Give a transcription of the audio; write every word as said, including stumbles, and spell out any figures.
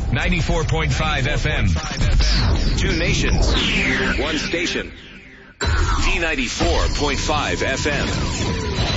ninety-four point five F M. Two nations, one station. D ninety-four point five F M.